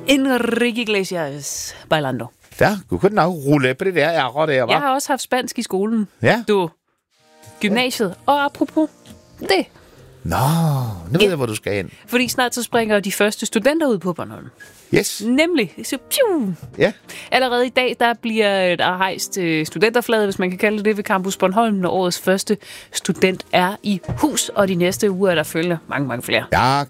Enrique Iglesias, Bailando. Ja, du kunne nok rulle på det der ærger der, hva'? Jeg har også haft spansk i skolen. Ja. Du, gymnasiet. Og apropos det. Nå, nu ved jeg, hvor du skal hen. Fordi snart så springer de første studenter ud på Bornholm. Yes. Nemlig. Så, piu. Ja. Allerede i dag, der bliver der hejst studenterflaget, hvis man kan kalde det, ved Campus Bornholm, når årets første student er i hus. Og de næste uger, der følger mange flere. Ja.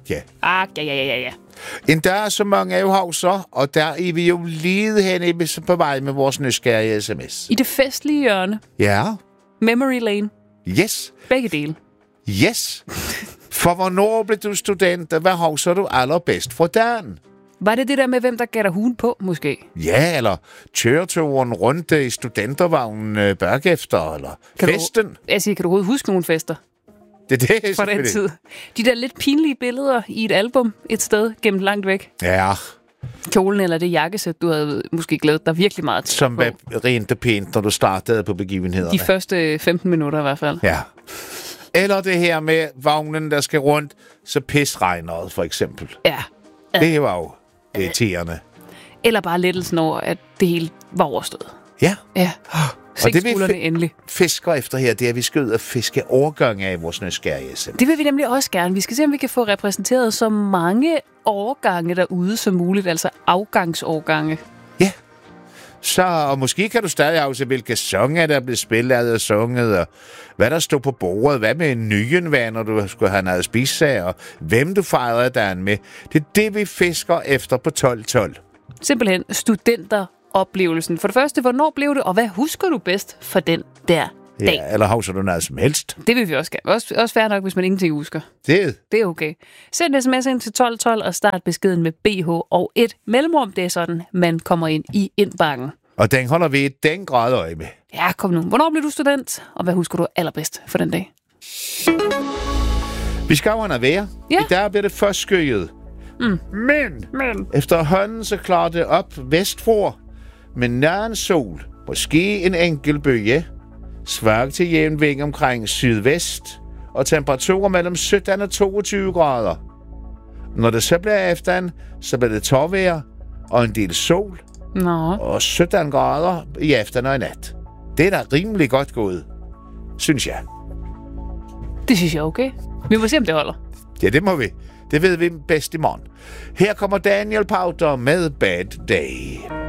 Ja. En der er så mange af hauser, og der er vi jo lige hen på vej med vores nysgerrige sms. I det festlige hjørne. Ja. Memory Lane. Yes. Begge dele. Yes. For hvornår blev du student, og hvad hauser du allerbedst fra dagen? Var det der med, hvem der gav dig huen på, måske? Ja, eller køreturen rundt i studentervagnen bagefter, eller festen. Kan du overhovedet huske nogle fester? Det er det, fra den tid. De der lidt pinlige billeder i et album et sted gemt langt væk. Ja. Kjolen eller det jakkesæt, du havde måske glædet dig virkelig meget til. Som var rent og pænt, når du startede på begivenhederne. De første 15 minutter i hvert fald. Ja. Eller det her med vognen, der skal rundt, så pisregner for eksempel. Ja. Det var jo irriterende. Eller bare lettelsen over, at det hele var overstået. Ja. Ja. Og det vi endelig. Fisker efter her, det er, at vi skal ud og fiske årgange af vores nysgerrige. Det vil vi nemlig også gerne. Vi skal se, om vi kan få repræsenteret så mange årgange derude som muligt, altså afgangsårgange. Ja. Så og måske kan du stadig afse, hvilke sanger der blev spillet og sunget, og hvad der stod på bordet, hvad med nyen var, når du skulle have noget at spise af, og hvem du fejrede dagen med. Det er det, vi fisker efter på 12-12. Simpelthen studenteroplevelsen. For det første, hvornår blev det, og hvad husker du bedst for den der dag? Ja, eller husker du noget som helst? Det vil vi også gerne. Også fair nok, hvis man ingenting husker. Det er okay. Send sms ind til 1212 og start beskeden med BH og et mellemrum. Det er sådan, man kommer ind i indbakken. Og den holder vi i den grad øje med. Ja, kom nu. Hvornår blev du student? Og hvad husker du allerbedst for den dag? Vi skal jo have vejr. Ja. I dag bliver det først skyet. Men efterhånden så klarer det op vestfor. Med nær en sol. Måske en enkelt bølge. Svag til jævn vind omkring sydvest. Og temperaturer mellem 17 og 22 grader. Når det så bliver efterhånden, så bliver det tårvejr og en del sol. Nå. Og 17 grader i aften og i nat. Det er da rimelig godt gået, synes jeg. Det synes jeg er okay. Vi må se, om det holder. Ja, det må vi. Det ved vi bedst i morgen. Her kommer Daniel Powter med Bad Day.